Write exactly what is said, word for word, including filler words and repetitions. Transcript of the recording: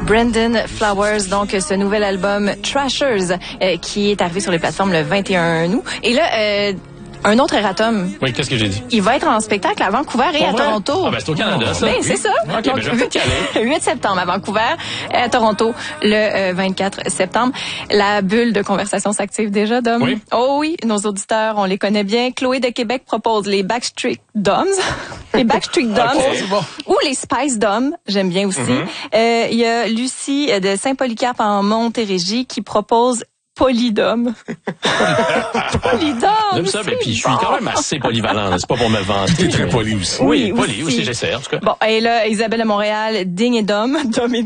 Brandon Flowers, donc ce nouvel album Trashers euh, qui est arrivé sur les plateformes le vingt et un août. Et là, euh, un autre erratum. Oui, qu'est-ce que j'ai dit? Il va être en spectacle à Vancouver et Pour à vrai? Toronto. Ah ben c'est au Canada, ça. Ben, c'est ça. OK, Donc, ben je vais peut-être y aller. huit septembre à Vancouver et à Toronto le euh, vingt-quatre septembre. La bulle de conversation s'active déjà, Dom. Oui. Oh oui, nos auditeurs, on les connaît bien. Chloé de Québec propose les Backstreet Doms. les Backstreet Doms. Okay, c'est bon. Ou les Spice Doms, j'aime bien aussi. Il mm-hmm. euh, y a Lucie de Saint-Polycarpe en Montérégie qui propose Polydome. Polydome. J'aime ça, mais puis je suis quand même assez polyvalent, là. C'est pas pour me vanter. T'es très poli aussi. Oui, Oui, poli aussi. aussi, j'essaie, en tout cas. Bon, et là, Isabelle de Montréal, Digne et Dom. Dom et